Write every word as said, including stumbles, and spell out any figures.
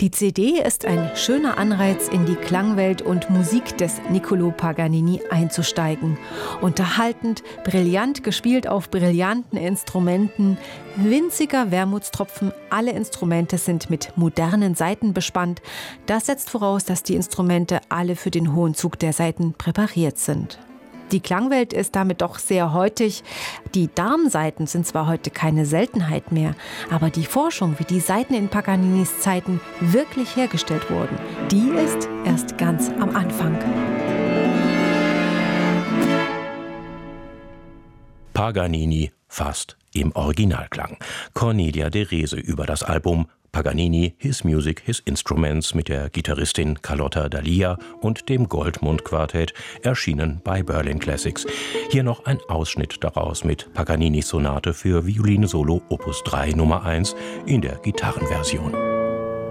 Die C D ist ein schöner Anreiz, in die Klangwelt und Musik des Niccolò Paganini einzusteigen. Unterhaltend, brillant gespielt auf brillanten Instrumenten, winziger Wermutstropfen, alle Instrumente sind mit modernen Saiten bespannt. Das setzt voraus, dass die Instrumente alle für den hohen Zug der Saiten präpariert sind. Die Klangwelt ist damit doch sehr heutig. Die Darmsaiten sind zwar heute keine Seltenheit mehr, aber die Forschung, wie die Saiten in Paganinis Zeiten wirklich hergestellt wurden, die ist erst ganz am Anfang. Paganini fast im Originalklang. Cornelia de Rese über das Album Paganini, His Music, His Instruments mit der Gitarristin Carlotta Dalia und dem Goldmund-Quartett, erschienen bei Berlin Classics. Hier noch ein Ausschnitt daraus mit Paganinis Sonate für Violine Solo Opus drei Nummer eins in der Gitarrenversion.